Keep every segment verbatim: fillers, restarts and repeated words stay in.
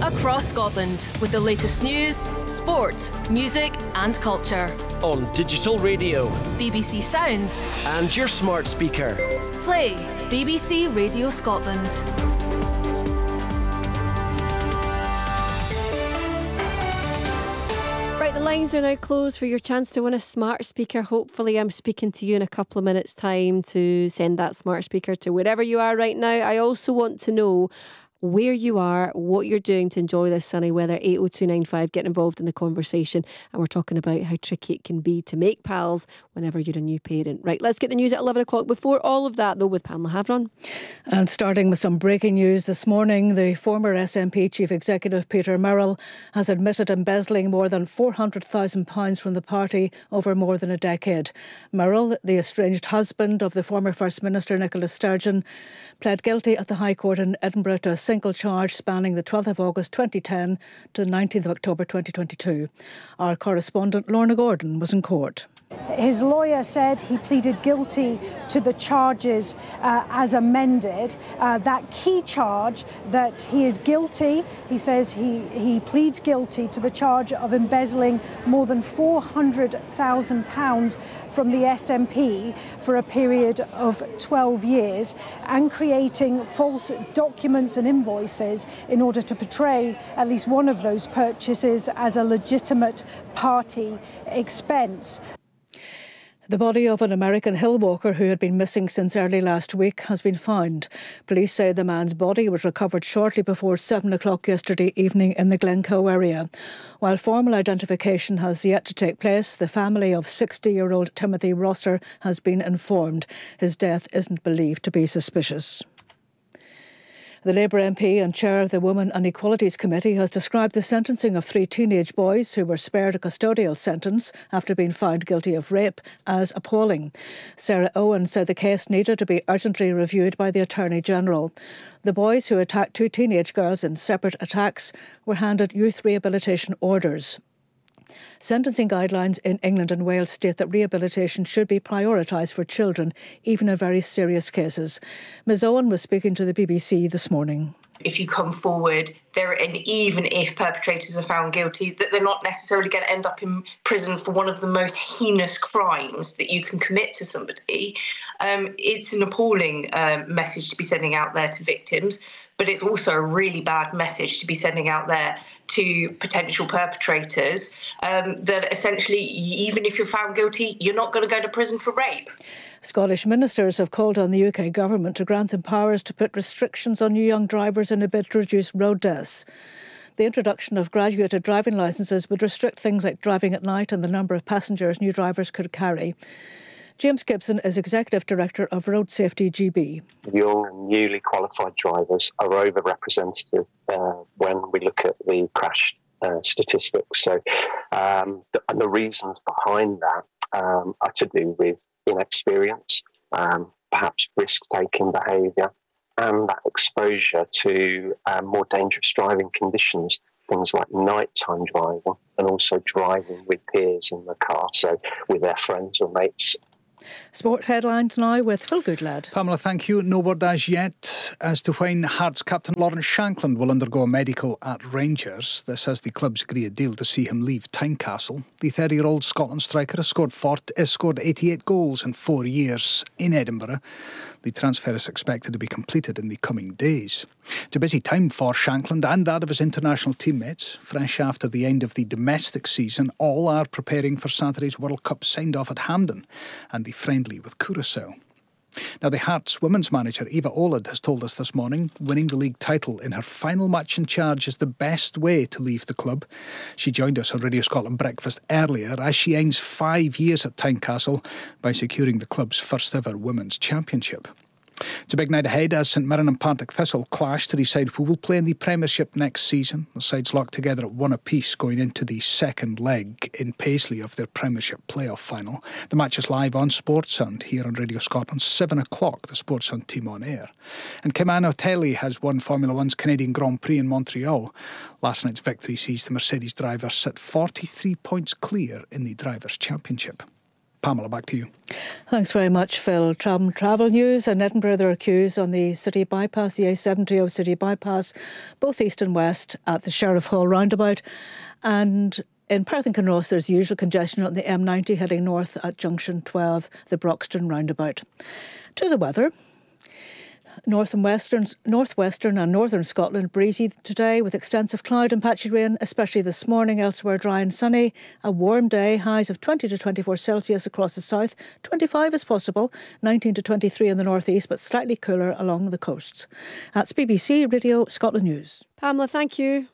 across Scotland with the latest news, sport, music and culture. On digital radio, B B C Sounds and your smart speaker. Play B B C Radio Scotland. Right, the lines are now closed for your chance to win a smart speaker. Hopefully I'm speaking to you in a couple of minutes' time to send that smart speaker to wherever you are right now. I also want to know where you are, what you're doing to enjoy this sunny weather. Eight oh two nine five, get involved in the conversation. And we're talking about how tricky it can be to make pals whenever you're a new parent. Right, let's get the news at eleven o'clock. Before all of that, though, with Pamela Havron. And starting with some breaking news this morning, the former S N P Chief Executive Peter Murrell has admitted embezzling more than four hundred thousand pounds from the party over more than a decade. Murrell, the estranged husband of the former First Minister Nicola Sturgeon, pled guilty at the High Court in Edinburgh to a single charge spanning the twelfth of August twenty ten to the nineteenth of October twenty twenty-two. Our correspondent Lorna Gordon was in court. His lawyer said he pleaded guilty to the charges uh, as amended. Uh, that key charge that he is guilty, he says he, he pleads guilty to the charge of embezzling more than four hundred thousand pounds from the S N P for a period of twelve years and creating false documents and invoices in order to portray at least one of those purchases as a legitimate party expense. The body of an American hill walker who had been missing since early last week has been found. Police say the man's body was recovered shortly before seven o'clock yesterday evening in the Glencoe area. While formal identification has yet to take place, the family of sixty-year-old Timothy Rosser has been informed. His death isn't believed to be suspicious. The Labour M P and chair of the Women and Equalities Committee has described the sentencing of three teenage boys who were spared a custodial sentence after being found guilty of rape as appalling. Sarah Owen said the case needed to be urgently reviewed by the Attorney-General. The boys who attacked two teenage girls in separate attacks were handed youth rehabilitation orders. Sentencing guidelines in England and Wales state that rehabilitation should be prioritised for children, even in very serious cases. Ms Owen was speaking to the B B C this morning. If you come forward, there, and even if perpetrators are found guilty, that they're not necessarily going to end up in prison for one of the most heinous crimes that you can commit to somebody. Um, it's an appalling um, message to be sending out there to victims, but it's also a really bad message to be sending out there to potential perpetrators, um, that essentially, even if you're found guilty, you're not going to go to prison for rape. Scottish ministers have called on the U K government to grant them powers to put restrictions on new young drivers in a bid to reduce road deaths. The introduction of graduated driving licences would restrict things like driving at night and the number of passengers new drivers could carry. James Gibson is Executive Director of Road Safety G B. Young and newly qualified drivers are overrepresented uh, when we look at the crash uh, statistics. So, um, the, and the reasons behind that um, are to do with inexperience, um, perhaps risk-taking behaviour, and that exposure to um, more dangerous driving conditions, things like nighttime driving, and also driving with peers in the car, so with their friends or mates. Sport headlines now with Phil Goodlad. Pamela, thank you. No word as yet as to when Hearts captain Lawrence Shankland will undergo a medical at Rangers. This as the clubs agree a deal to see him leave Tynecastle. The thirty-year-old Scotland striker has scored, forty, has scored eighty-eight goals in four years in Edinburgh. The transfer is expected to be completed in the coming days. It's a busy time for Shankland and that of his international teammates. Fresh after the end of the domestic season, all are preparing for Saturday's World Cup send-off at Hampden and the friendly with Curaçao. Now, the Hearts women's manager, Eva Olid, has told us this morning winning the league title in her final match in charge is the best way to leave the club. She joined us on Radio Scotland Breakfast earlier as she ends five years at Tynecastle by securing the club's first ever women's championship. It's a big night ahead as St Mirren and Partick Thistle clash to decide who will play in the Premiership next season. The sides locked together at one apiece going into the second leg in Paisley of their Premiership playoff final. The match is live on Sportsound here on Radio Scotland, seven o'clock, the Sportsound team on air. And Kimano Telly has won Formula One's Canadian Grand Prix in Montreal. Last night's victory sees the Mercedes driver sit forty-three points clear in the Drivers' Championship. Pamela, back to you. Thanks very much, Phil. Tra- travel news. In Edinburgh, there are queues on the city bypass, the A seventy city bypass, both east and west at the Sheriff Hall roundabout. And in Perth and Kinross, there's usual congestion on the M ninety heading north at junction twelve, the Broxton roundabout. To the weather. North and western, northwestern and northern Scotland breezy today with extensive cloud and patchy rain, especially this morning. Elsewhere dry and sunny. A warm day, highs of twenty to twenty-four Celsius across the south, twenty-five is possible, nineteen to twenty-three in the northeast, but slightly cooler along the coasts. That's B B C Radio Scotland News. Pamela, thank you.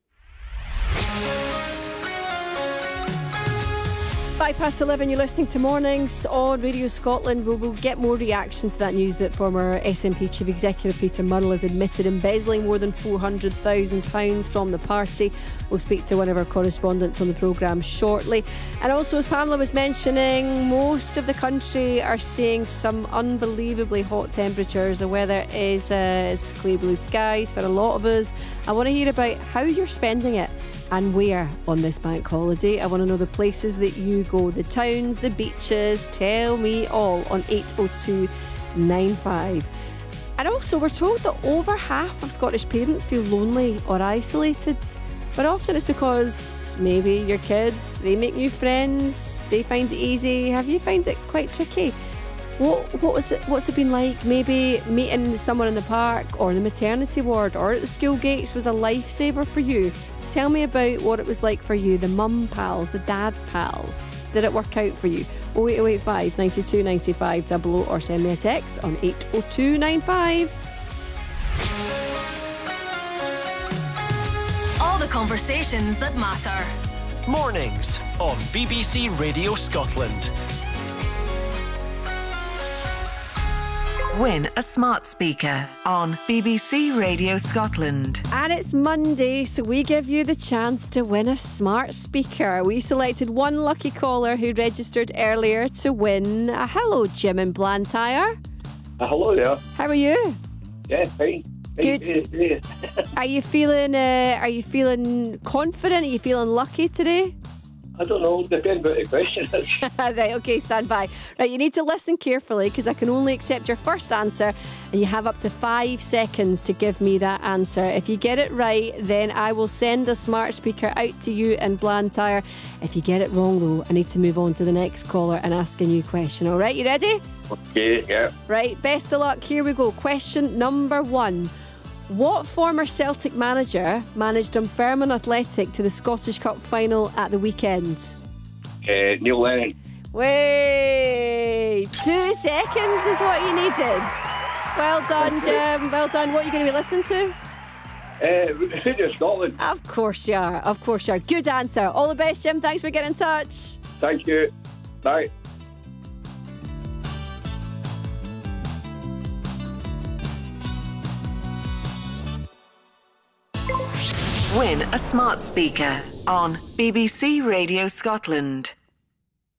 Five past eleven, you're listening to Mornings on Radio Scotland. We'll, we'll get more reaction to that news that former S N P Chief Executive Peter Murrell has admitted embezzling more than four hundred thousand pounds from the party. We'll speak to one of our correspondents on the programme shortly. And also, as Pamela was mentioning, most of the country are seeing some unbelievably hot temperatures. The weather is, uh, is clear blue skies for a lot of us. I want to hear about how you're spending it and where on this bank holiday. I want to know the places that you go, the towns, the beaches. Tell me all on eight oh two nine five. And also, we're told that over half of Scottish parents feel lonely or isolated. But often it's because maybe your kids, they make new friends, they find it easy. Have you found it quite tricky? What what was it? What's it been like? Maybe meeting someone in the park or the maternity ward or at the school gates was a lifesaver for you. Tell me about what it was like for you, the mum pals, the dad pals. Did it work out for you? oh eight oh eight five, nine two nine five, double oh, or send me a text on eight oh two nine five. All the conversations that matter. Mornings on B B C Radio Scotland. Win a smart speaker on B B C Radio Scotland. And it's Monday, so we give you the chance to win a smart speaker. We selected one lucky caller who registered earlier to win. Uh, hello, Jim in Blantyre. Uh, hello there. How are you? Yeah, fine. Good. Are you feeling? Uh, are you feeling confident? Are you feeling lucky today? I don't know, depends what the question is. Right, okay, stand by. Right, you need to listen carefully because I can only accept your first answer and you have up to five seconds to give me that answer. If you get it right, then I will send a smart speaker out to you in Blantyre. If you get it wrong, though, I need to move on to the next caller and ask a new question. All right, you ready? Okay, yeah. Right, best of luck. Here we go. Question number one. What former Celtic manager managed Dunfermline Athletic to the Scottish Cup final at the weekend? Uh, Neil Lennon. Wait, two seconds is what you needed. Well done, Jim. Well done. What are you going to be listening to? Uh, Radio Scotland. Of course you are. Of course you are. Good answer. All the best, Jim. Thanks for getting in touch. Thank you. Bye. Win a smart speaker on B B C Radio Scotland.